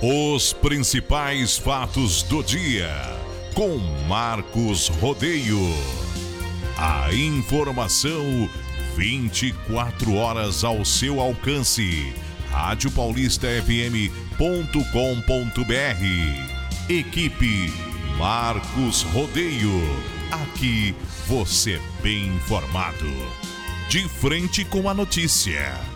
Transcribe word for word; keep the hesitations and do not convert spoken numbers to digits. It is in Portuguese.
Os principais fatos do dia, com Marcos Rodeio. A informação vinte e quatro horas ao seu alcance. rádio paulista f m ponto com ponto b r. Equipe Marcos Rodeio. Aqui você bem informado. De frente com a notícia.